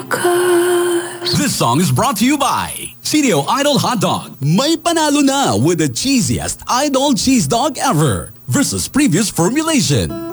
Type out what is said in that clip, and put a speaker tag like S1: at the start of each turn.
S1: This song is brought to you by CDO Idol Hot Dog. May panalo na with the cheesiest Idol cheese dog ever versus previous formulation.